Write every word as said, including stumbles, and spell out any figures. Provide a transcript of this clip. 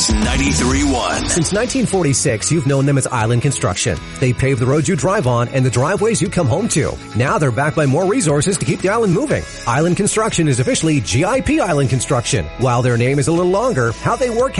Kicks ninety-three point one. Since nineteen forty-six, you've known them as Island Construction. They pave the roads you drive on and the driveways you come home to. Now they're backed by more resources to keep the island moving. Island Construction is officially G I P Island Construction. While their name is a little longer, how they work